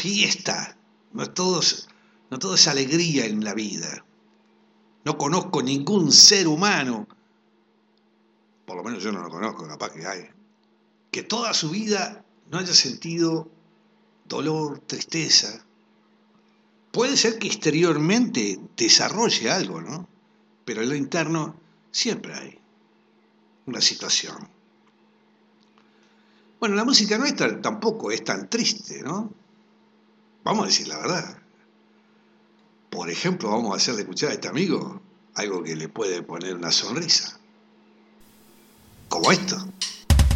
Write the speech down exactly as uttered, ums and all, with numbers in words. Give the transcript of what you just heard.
fiesta, no todo, es, no todo es alegría en la vida. No conozco ningún ser humano, por lo menos yo no lo conozco, capaz que hay, que toda su vida no haya sentido dolor, tristeza. Puede ser que exteriormente desarrolle algo, ¿no? Pero en lo interno siempre hay una situación. Bueno, la música nuestra tampoco es tan triste, ¿no? Vamos a decir la verdad. Por ejemplo, vamos a hacerle escuchar a este amigo algo que le puede poner una sonrisa. Como esto.